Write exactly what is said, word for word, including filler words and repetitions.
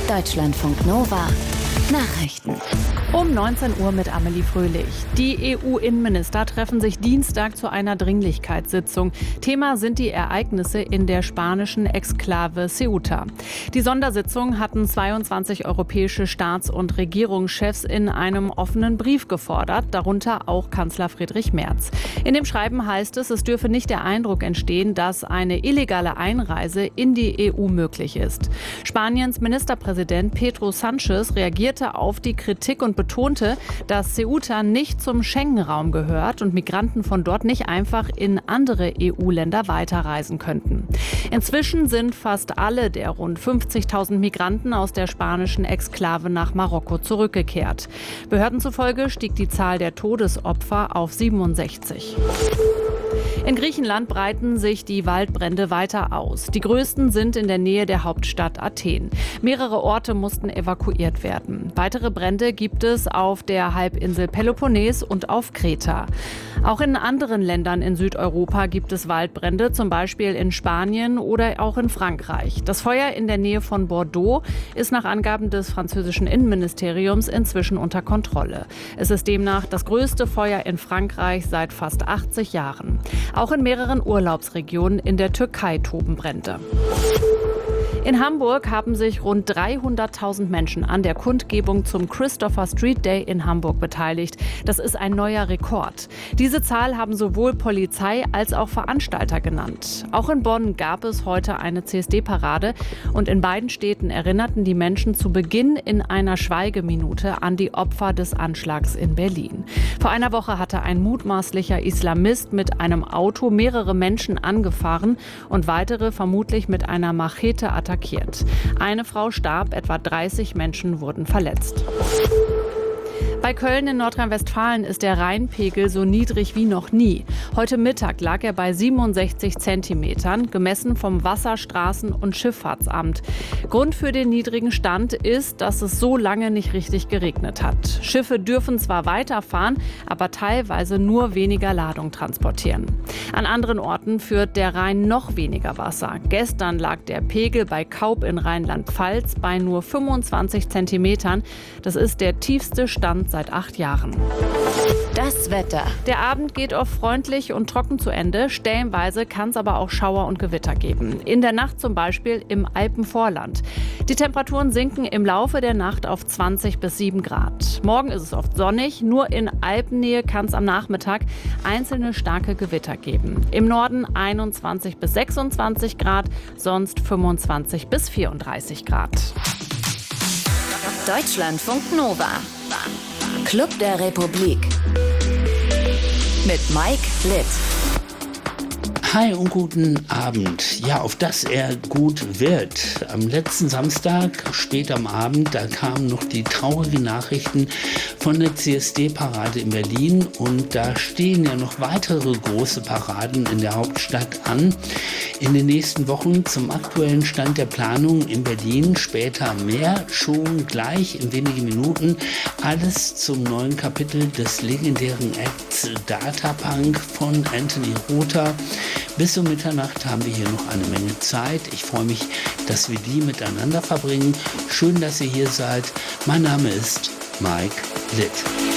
Deutschlandfunk Nova Nachrichten. Um neunzehn Uhr mit Amelie Fröhlich. Die E U-Innenminister treffen sich Dienstag zu einer Dringlichkeitssitzung. Thema sind die Ereignisse in der spanischen Exklave Ceuta. Die Sondersitzung hatten zweiundzwanzig europäische Staats- und Regierungschefs in einem offenen Brief gefordert, darunter auch Kanzler Friedrich Merz. In dem Schreiben heißt es, es dürfe nicht der Eindruck entstehen, dass eine illegale Einreise in die E U möglich ist. Spaniens Ministerpräsident Pedro Sánchez reagierte auf die Kritik und betonte, dass Ceuta nicht zum Schengen-Raum gehört und Migranten von dort nicht einfach in andere E U-Länder weiterreisen könnten. Inzwischen sind fast alle der rund fünfzigtausend Migranten aus der spanischen Exklave nach Marokko zurückgekehrt. Behörden zufolge stieg die Zahl der Todesopfer auf siebenundsechzig. In Griechenland breiten sich die Waldbrände weiter aus. Die größten sind in der Nähe der Hauptstadt Athen. Mehrere Orte mussten evakuiert werden. Weitere Brände gibt es auf der Halbinsel Peloponnes und auf Kreta. Auch in anderen Ländern in Südeuropa gibt es Waldbrände, zum Beispiel in Spanien oder auch in Frankreich. Das Feuer in der Nähe von Bordeaux ist nach Angaben des französischen Innenministeriums inzwischen unter Kontrolle. Es ist demnach das größte Feuer in Frankreich seit fast achtzig Jahren. Auch in mehreren Urlaubsregionen in der Türkei toben Brände. In Hamburg haben sich rund dreihunderttausend Menschen an der Kundgebung zum Christopher Street Day in Hamburg beteiligt. Das ist ein neuer Rekord. Diese Zahl haben sowohl Polizei als auch Veranstalter genannt. Auch in Bonn gab es heute eine C S D-Parade und in beiden Städten erinnerten die Menschen zu Beginn in einer Schweigeminute an die Opfer des Anschlags in Berlin. Vor einer Woche hatte ein mutmaßlicher Islamist mit einem Auto mehrere Menschen angefahren und weitere vermutlich mit einer Machete attackiert. Eine Frau starb, etwa dreißig Menschen wurden verletzt. Bei Köln in Nordrhein-Westfalen ist der Rheinpegel so niedrig wie noch nie. Heute Mittag lag er bei siebenundsechzig Zentimetern, gemessen vom Wasserstraßen- und Schifffahrtsamt. Grund für den niedrigen Stand ist, dass es so lange nicht richtig geregnet hat. Schiffe dürfen zwar weiterfahren, aber teilweise nur weniger Ladung transportieren. An anderen Orten führt der Rhein noch weniger Wasser. Gestern lag der Pegel bei Kaub in Rheinland-Pfalz bei nur fünfundzwanzig Zentimetern. Das ist der tiefste Stand seit acht Jahren. Das Wetter. Der Abend geht oft freundlich und trocken zu Ende. Stellenweise kann es aber auch Schauer und Gewitter geben. In der Nacht zum Beispiel im Alpenvorland. Die Temperaturen sinken im Laufe der Nacht auf zwanzig bis sieben Grad. Morgen ist es oft sonnig. Nur in Alpennähe kann es am Nachmittag einzelne starke Gewitter geben. Im Norden einundzwanzig bis sechsundzwanzig Grad, sonst fünfundzwanzig bis vierunddreißig Grad. Deutschlandfunk Nova. Club der Republik mit Mike Litt. Hi und guten Abend. Ja, auf dass er gut wird. Am letzten Samstag, spät am Abend, da kamen noch die traurigen Nachrichten von der C S D-Parade in Berlin. Und da stehen ja noch weitere große Paraden in der Hauptstadt an. In den nächsten Wochen zum aktuellen Stand der Planung in Berlin. Später mehr, schon gleich in wenigen Minuten. Alles zum neuen Kapitel des legendären Acts Datapunk von Anthony Rother. Bis um Mitternacht haben wir hier noch eine Menge Zeit. Ich freue mich, dass wir die miteinander verbringen. Schön, dass ihr hier seid. Mein Name ist Mike Litt.